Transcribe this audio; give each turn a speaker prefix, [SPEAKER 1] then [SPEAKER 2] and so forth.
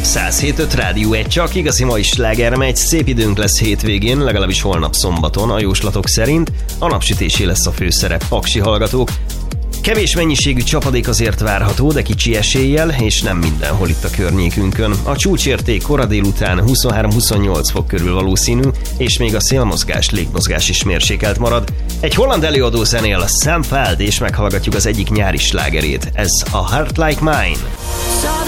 [SPEAKER 1] 107.5 Rádió 1, csak igazi mai sláger megy, szép időnk lesz hétvégén, legalábbis holnap szombaton, a jóslatok szerint. A napsütésé lesz a főszerep, paksi hallgatók. Kevés mennyiségű csapadék azért várható, de kicsi eséllyel, és nem mindenhol itt a környékünkön. A csúcsérték kora délután 23-28 fok körül valószínű, és még a szélmozgás, légmozgás is mérsékelt marad. Egy holland előadó zenél Sam Feld, és meghallgatjuk az egyik nyári slágerét. Ez a Heart Like Mine.